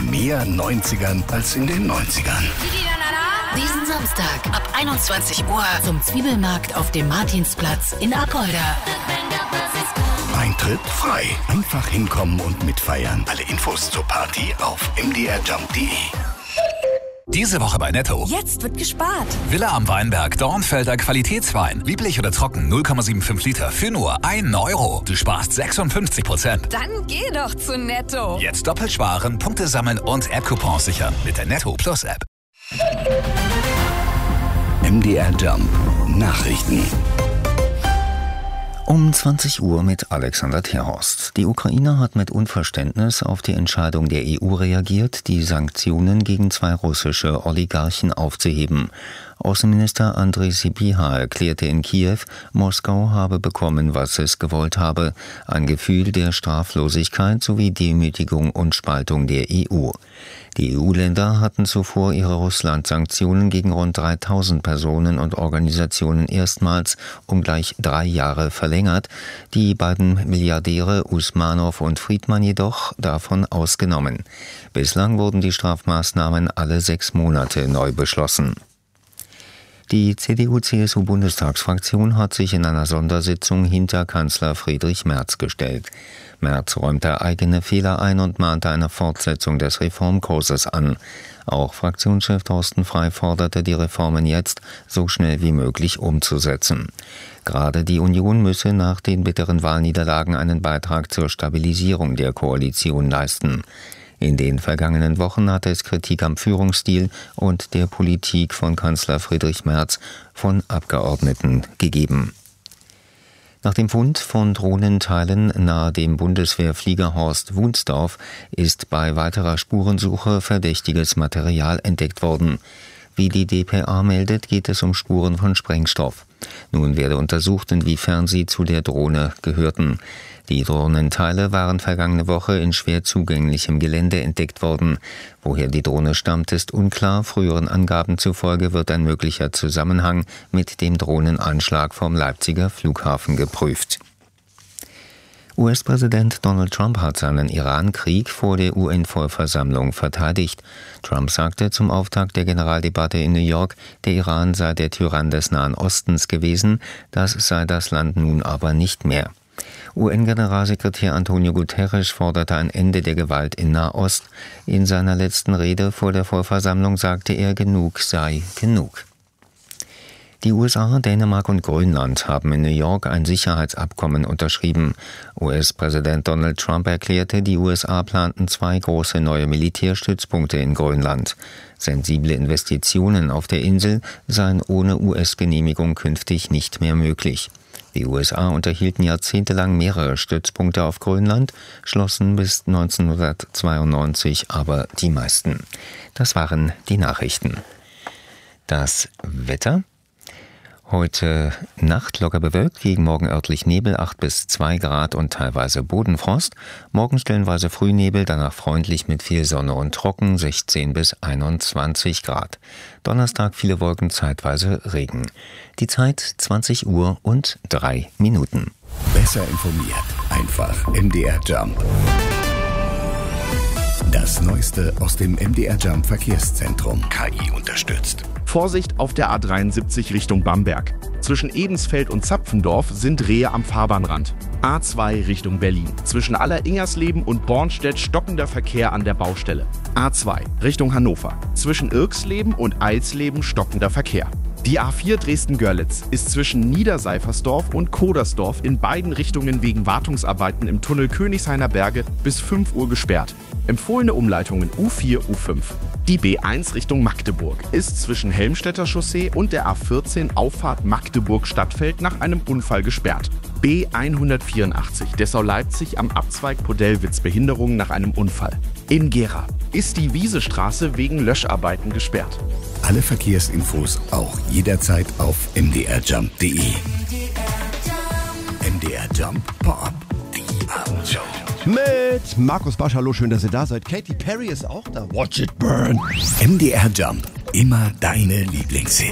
mehr 90ern als in den 90ern. Diesen Samstag ab 21 Uhr zum Zwiebelmarkt auf dem Martinsplatz in Apolda. Eintritt frei. Einfach hinkommen und mitfeiern. Alle Infos zur Party auf mdrjump.de. Diese Woche bei Netto. Jetzt wird gespart. Villa am Weinberg, Dornfelder Qualitätswein. Lieblich oder trocken, 0,75 Liter für nur 1 Euro. Du sparst 56%. Dann geh doch zu Netto. Jetzt doppelt sparen, Punkte sammeln und App-Coupons sichern mit der Netto Plus App. MDR Jump Nachrichten. Um 20 Uhr mit Alexander Terhorst. Die Ukraine hat mit Unverständnis auf die Entscheidung der EU reagiert, die Sanktionen gegen 2 russische Oligarchen aufzuheben. Außenminister Andrei Sybiha erklärte in Kiew, Moskau habe bekommen, was es gewollt habe, ein Gefühl der Straflosigkeit sowie Demütigung und Spaltung der EU. Die EU-Länder hatten zuvor ihre Russland-Sanktionen gegen rund 3000 Personen und Organisationen erstmals um gleich 3 Jahre verlängert, die beiden Milliardäre Usmanow und Friedman jedoch davon ausgenommen. Bislang wurden die Strafmaßnahmen alle 6 Monate neu beschlossen. Die CDU-CSU-Bundestagsfraktion hat sich in einer Sondersitzung hinter Kanzler Friedrich Merz gestellt. Merz räumte eigene Fehler ein und mahnte eine Fortsetzung des Reformkurses an. Auch Fraktionschef Thorsten Frey forderte, die Reformen jetzt so schnell wie möglich umzusetzen. Gerade die Union müsse nach den bitteren Wahlniederlagen einen Beitrag zur Stabilisierung der Koalition leisten. In den vergangenen Wochen hatte es Kritik am Führungsstil und der Politik von Kanzler Friedrich Merz von Abgeordneten gegeben. Nach dem Fund von Drohnenteilen nahe dem Bundeswehrfliegerhorst Wunsdorf ist bei weiterer Spurensuche verdächtiges Material entdeckt worden. Wie die dpa meldet, geht es um Spuren von Sprengstoff. Nun werde untersucht, inwiefern sie zu der Drohne gehörten. Die Drohnenteile waren vergangene Woche in schwer zugänglichem Gelände entdeckt worden. Woher die Drohne stammt, ist unklar. Früheren Angaben zufolge wird ein möglicher Zusammenhang mit dem Drohnenanschlag vom Leipziger Flughafen geprüft. US-Präsident Donald Trump hat seinen Iran-Krieg vor der UN-Vollversammlung verteidigt. Trump sagte zum Auftakt der Generaldebatte in New York, der Iran sei der Tyrann des Nahen Ostens gewesen, das sei das Land nun aber nicht mehr. UN-Generalsekretär Antonio Guterres forderte ein Ende der Gewalt in Nahost. In seiner letzten Rede vor der Vollversammlung sagte er, genug sei genug. Die USA, Dänemark und Grönland haben in New York ein Sicherheitsabkommen unterschrieben. US-Präsident Donald Trump erklärte, die USA planten 2 große neue Militärstützpunkte in Grönland. Sensible Investitionen auf der Insel seien ohne US-Genehmigung künftig nicht mehr möglich. Die USA unterhielten jahrzehntelang mehrere Stützpunkte auf Grönland, schlossen bis 1992 aber die meisten. Das waren die Nachrichten. Das Wetter. Heute Nacht locker bewölkt, gegen morgen örtlich Nebel, 8 bis 2 Grad und teilweise Bodenfrost. Morgen stellenweise Frühnebel, danach freundlich mit viel Sonne und trocken, 16 bis 21 Grad. Donnerstag viele Wolken, zeitweise Regen. Die Zeit 20 Uhr und 3 Minuten. Besser informiert, einfach MDR Jump. Das Neueste aus dem MDR Jump Verkehrszentrum. KI unterstützt. Vorsicht auf der A73 Richtung Bamberg. Zwischen Ebensfeld und Zapfendorf sind Rehe am Fahrbahnrand. A2 Richtung Berlin. Zwischen Alleringersleben und Bornstedt stockender Verkehr an der Baustelle. A2 Richtung Hannover. Zwischen Irksleben und Eilsleben stockender Verkehr. Die A4 Dresden-Görlitz ist zwischen Niederseifersdorf und Kodersdorf in beiden Richtungen wegen Wartungsarbeiten im Tunnel Königshainer Berge bis 5 Uhr gesperrt. Empfohlene Umleitungen U4, U5. Die B1 Richtung Magdeburg ist zwischen Helmstedter Chaussee und der A14 Auffahrt Magdeburg-Stadtfeld nach einem Unfall gesperrt. B184 Dessau-Leipzig am Abzweig Podellwitz Behinderung nach einem Unfall. In Gera ist die Wiesestraße wegen Löscharbeiten gesperrt. Alle Verkehrsinfos auch jederzeit auf mdrjump.de. MDR Jump Pop, die Abendshow. Mit Markus Basch, hallo, schön, dass ihr da seid. Katy Perry ist auch da. Watch it burn. MDR Jump, immer deine Lieblingshits.